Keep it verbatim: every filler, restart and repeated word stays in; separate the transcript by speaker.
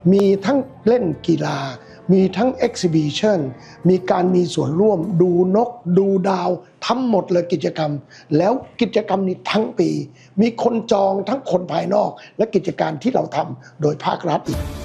Speaker 1: มีทั้งเล่นกีฬามีทั้งเอ็กซิบิชันมีการมีส่วนร่วมดูนกดูดาวทั้งหมดเลยกิจกรรมแล้วกิจกรรมนี้ทั้งปีมีคนจองทั้งคนภายนอกและกิจการที่เราทำโดยภาครัฐอีก